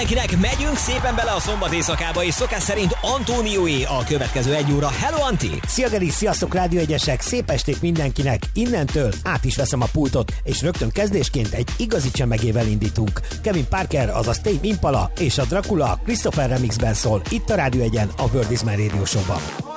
mindenkinek, megyünk szépen bele a szombat éjszakába, és szokás szerint Antónióé a következő 1 óra. Hello, Anti! Szia Geri, sziasztok Rádió Egyesek, szép estét mindenkinek! Innentől át is veszem a pultot, és rögtön kezdésként egy igazi csemegével indítunk. Kevin Parker, azaz Tame Impala és a Dracula Christopher remixben szól, itt a Rádió Egyen, a World is My Radio Show-ban.